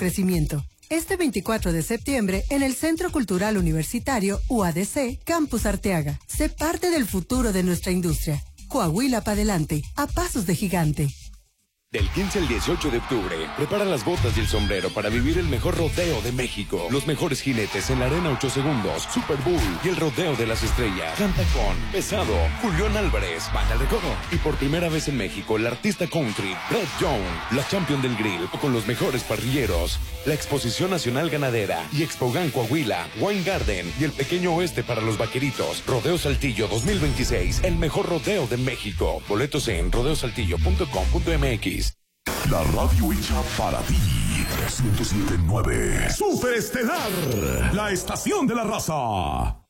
crecimiento. Este 24 de septiembre, en el Centro Cultural Universitario UADC, Campus Arteaga. Sé parte del futuro de nuestra industria. Coahuila para adelante, a pasos de gigante. Del 15 al 18 de octubre, prepara las botas y el sombrero para vivir el mejor rodeo de México. Los mejores jinetes en la Arena 8 Segundos, Super Bowl y el Rodeo de las Estrellas. Canta con Pesado, Julián Álvarez, Banda El Recodo. Y por primera vez en México, el artista country, Brett Young, la champion del grill, con los mejores parrilleros. La Exposición Nacional Ganadera y Expogan Coahuila, Wine Garden y el Pequeño Oeste para los Vaqueritos. Rodeo Saltillo 2026, el mejor rodeo de México. Boletos en rodeosaltillo.com.mx. La radio hecha para ti. 107.9 Superestelar, la estación de la raza.